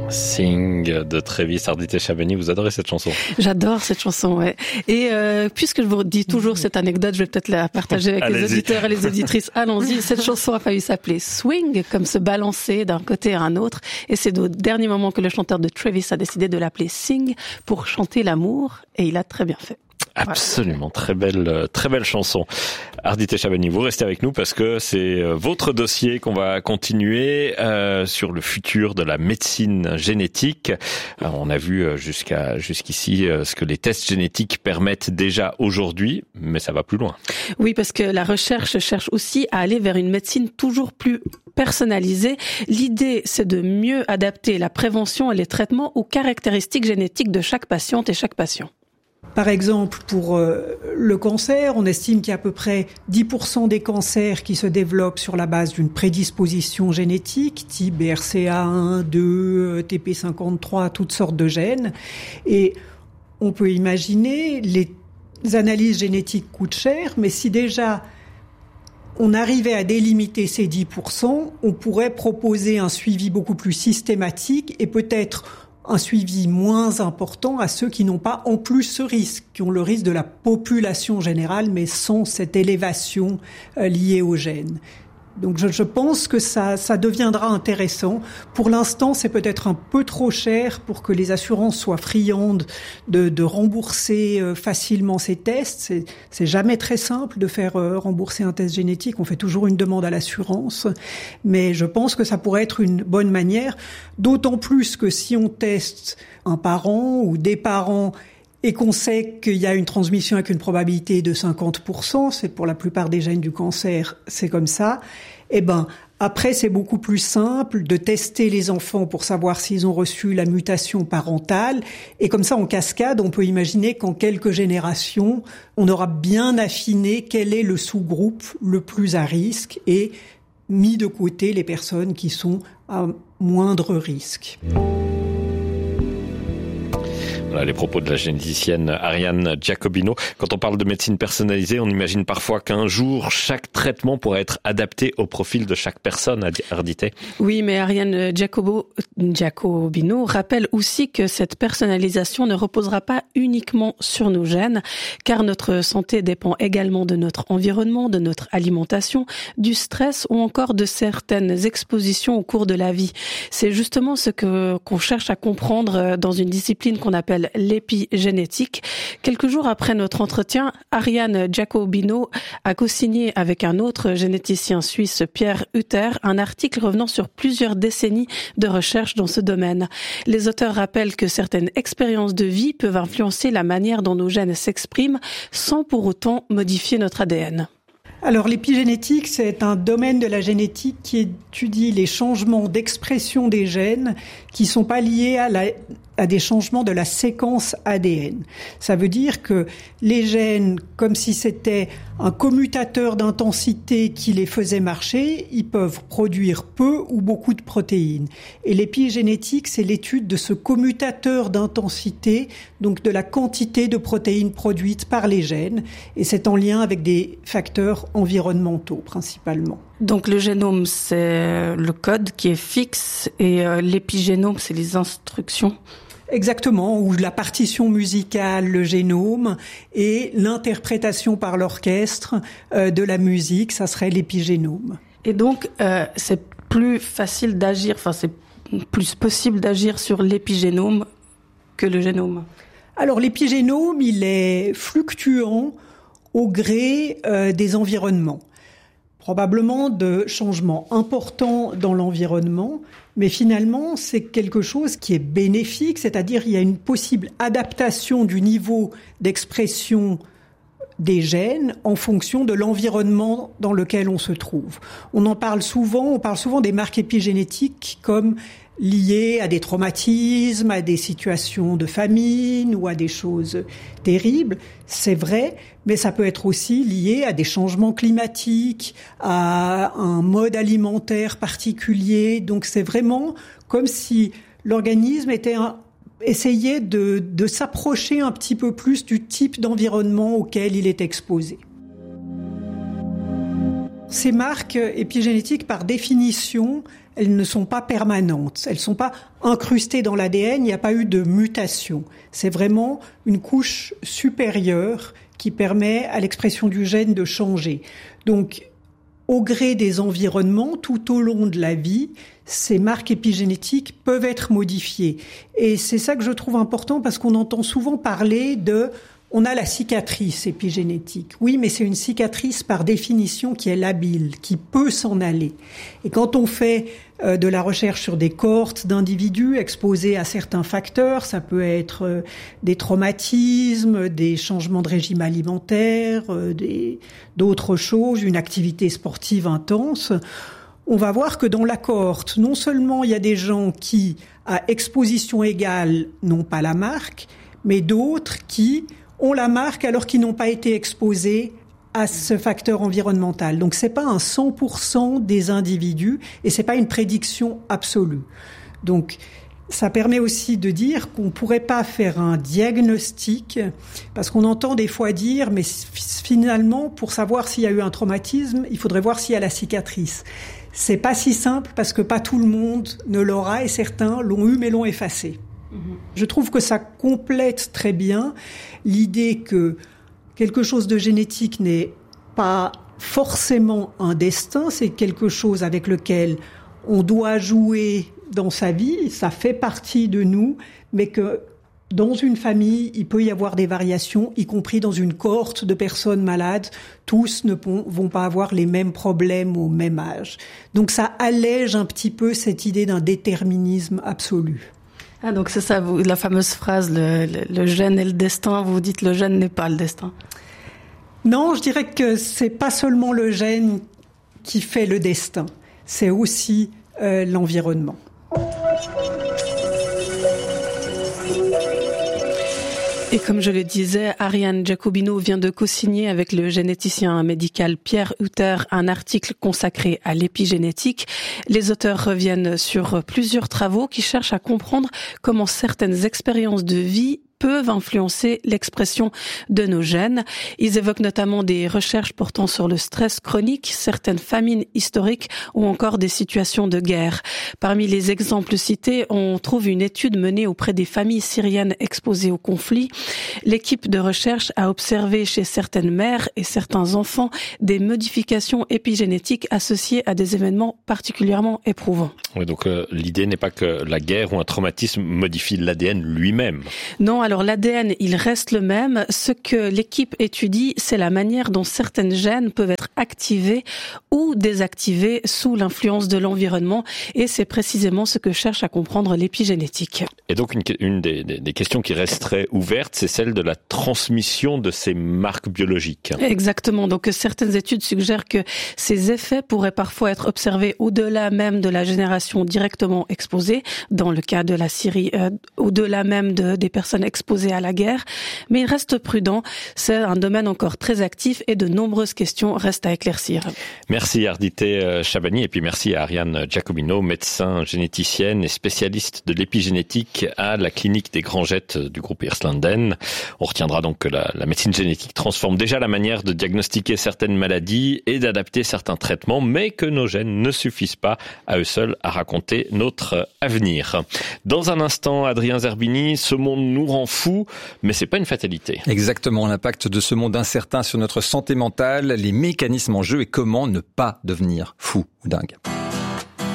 Sing de Travis Arditi-Chabeni, vous adorez cette chanson? J'adore cette chanson, ouais. Et puisque je vous dis toujours cette anecdote, je vais peut-être la partager avec les auditeurs et les auditrices. Allons-y, cette chanson a failli s'appeler Swing, comme se balancer d'un côté à un autre. Et c'est au dernier moment que le chanteur de Travis a décidé de l'appeler Sing pour chanter l'amour, et il a très bien fait. Absolument, très belle chanson. Arditi-Chabeni, vous restez avec nous parce que c'est votre dossier qu'on va continuer sur le futur de la médecine génétique. On a vu jusqu'ici ce que les tests génétiques permettent déjà aujourd'hui, mais ça va plus loin. Oui, parce que la recherche cherche aussi à aller vers une médecine toujours plus personnalisée. L'idée, c'est de mieux adapter la prévention et les traitements aux caractéristiques génétiques de chaque patiente et chaque patient. Par exemple, pour le cancer, on estime qu'il y a à peu près 10% des cancers qui se développent sur la base d'une prédisposition génétique, type BRCA1, 2, TP53, toutes sortes de gènes. Et on peut imaginer, les analyses génétiques coûtent cher, mais si déjà on arrivait à délimiter ces 10%, on pourrait proposer un suivi beaucoup plus systématique et peut-être un suivi moins important à ceux qui n'ont pas en plus ce risque, qui ont le risque de la population générale, mais sans cette élévation liée aux gènes. Donc je pense que ça deviendra intéressant. Pour l'instant, c'est peut-être un peu trop cher pour que les assurances soient friandes de rembourser facilement ces tests. C'est jamais très simple de faire rembourser un test génétique. On fait toujours une demande à l'assurance. Mais je pense que ça pourrait être une bonne manière. D'autant plus que si on teste un parent ou des parents et qu'on sait qu'il y a une transmission avec une probabilité de 50%, c'est pour la plupart des gènes du cancer, c'est comme ça, après c'est beaucoup plus simple de tester les enfants pour savoir s'ils ont reçu la mutation parentale, et comme ça en cascade, on peut imaginer qu'en quelques générations, on aura bien affiné quel est le sous-groupe le plus à risque et mis de côté les personnes qui sont à moindre risque. Voilà les propos de la généticienne Ariane Giacobino. Quand on parle de médecine personnalisée, on imagine parfois qu'un jour, chaque traitement pourrait être adapté au profil de chaque personne, Arditi. Oui, mais Ariane Giacobino rappelle aussi que cette personnalisation ne reposera pas uniquement sur nos gènes, car notre santé dépend également de notre environnement, de notre alimentation, du stress ou encore de certaines expositions au cours de la vie. C'est justement ce qu'on cherche à comprendre dans une discipline qu'on appelle l'épigénétique. Quelques jours après notre entretien, Ariane Giacobino a co-signé avec un autre généticien suisse, Pierre Hutter, un article revenant sur plusieurs décennies de recherche dans ce domaine. Les auteurs rappellent que certaines expériences de vie peuvent influencer la manière dont nos gènes s'expriment sans pour autant modifier notre ADN. Alors l'épigénétique, c'est un domaine de la génétique qui étudie les changements d'expression des gènes qui sont pas liés à des changements de la séquence ADN. Ça veut dire que les gènes, comme si c'était un commutateur d'intensité qui les faisait marcher, ils peuvent produire peu ou beaucoup de protéines. Et l'épigénétique, c'est l'étude de ce commutateur d'intensité, donc de la quantité de protéines produites par les gènes. Et c'est en lien avec des facteurs environnementaux, principalement. Donc le génome, c'est le code qui est fixe et l'épigénome, c'est les instructions. Exactement, ou la partition musicale, le génome, et l'interprétation par l'orchestre de la musique, ça serait l'épigénome. Et donc, c'est plus facile d'agir, c'est plus possible d'agir sur l'épigénome que le génome. Alors l'épigénome, il est fluctuant au gré des environnements. Probablement de changements importants dans l'environnement, mais finalement, c'est quelque chose qui est bénéfique, c'est-à-dire il y a une possible adaptation du niveau d'expression des gènes en fonction de l'environnement dans lequel on se trouve. On parle souvent des marques épigénétiques comme liées à des traumatismes, à des situations de famine ou à des choses terribles. C'est vrai, mais ça peut être aussi lié à des changements climatiques, à un mode alimentaire particulier. Donc c'est vraiment comme si l'organisme essayait de s'approcher un petit peu plus du type d'environnement auquel il est exposé. Ces marques épigénétiques, par définition, elles ne sont pas permanentes, elles ne sont pas incrustées dans l'ADN, il n'y a pas eu de mutation. C'est vraiment une couche supérieure qui permet à l'expression du gène de changer. Donc, au gré des environnements, tout au long de la vie, ces marques épigénétiques peuvent être modifiées. Et c'est ça que je trouve important parce qu'on entend souvent parler on a la cicatrice épigénétique. Oui, mais c'est une cicatrice par définition qui est labile, qui peut s'en aller. Et quand on fait de la recherche sur des cohortes d'individus exposés à certains facteurs, ça peut être des traumatismes, des changements de régime alimentaire, d'autres choses, une activité sportive intense, on va voir que dans la cohorte, non seulement il y a des gens qui, à exposition égale, n'ont pas la marque, mais d'autres qui ont la marque alors qu'ils n'ont pas été exposés à ce facteur environnemental. Donc c'est pas un 100% des individus et c'est pas une prédiction absolue. Donc ça permet aussi de dire qu'on pourrait pas faire un diagnostic parce qu'on entend des fois dire mais finalement pour savoir s'il y a eu un traumatisme, il faudrait voir s'il y a la cicatrice. C'est pas si simple parce que pas tout le monde ne l'aura et certains l'ont eu mais l'ont effacé. Je trouve que ça complète très bien l'idée que quelque chose de génétique n'est pas forcément un destin, c'est quelque chose avec lequel on doit jouer dans sa vie, ça fait partie de nous, mais que dans une famille, il peut y avoir des variations, y compris dans une cohorte de personnes malades. Tous ne vont pas avoir les mêmes problèmes au même âge. Donc ça allège un petit peu cette idée d'un déterminisme absolu. Ah, donc c'est ça, la fameuse phrase, le gène est le destin, vous dites le gène n'est pas le destin. Non, je dirais que c'est pas seulement le gène qui fait le destin, c'est aussi l'environnement. Et comme je le disais, Ariane Giacobino vient de co-signer avec le généticien médical Pierre Hutter un article consacré à l'épigénétique. Les auteurs reviennent sur plusieurs travaux qui cherchent à comprendre comment certaines expériences de vie peuvent influencer l'expression de nos gènes. Ils évoquent notamment des recherches portant sur le stress chronique, certaines famines historiques ou encore des situations de guerre. Parmi les exemples cités, on trouve une étude menée auprès des familles syriennes exposées au conflit. L'équipe de recherche a observé chez certaines mères et certains enfants des modifications épigénétiques associées à des événements particulièrement éprouvants. Oui, donc l'idée n'est pas que la guerre ou un traumatisme modifie l'ADN lui-même. Non, alors l'ADN, il reste le même. Ce que l'équipe étudie, c'est la manière dont certaines gènes peuvent être activées ou désactivées sous l'influence de l'environnement. Et c'est précisément ce que cherche à comprendre l'épigénétique. Et donc une des questions qui resterait ouverte, c'est celle de la transmission de ces marques biologiques. Exactement. Donc certaines études suggèrent que ces effets pourraient parfois être observés au-delà même de la génération directement exposée, dans le cas de la Syrie, au-delà même des personnes exposées à la guerre. Mais il reste prudent. C'est un domaine encore très actif et de nombreuses questions restent à éclaircir. Merci Ardité Chabani et puis merci à Ariane Giacobino, médecin généticienne et spécialiste de l'épigénétique à la clinique des Grands Jettes du groupe Irslanden. On retiendra donc que la médecine génétique transforme déjà la manière de diagnostiquer certaines maladies et d'adapter certains traitements, mais que nos gènes ne suffisent pas à eux seuls à raconter notre avenir. Dans un instant, Adrien Zerbini, ce monde nous rend fous, mais c'est pas une fatalité. Exactement, l'impact de ce monde incertain sur notre santé mentale, les mécanismes en jeu et comment ne pas devenir fou ou dingue.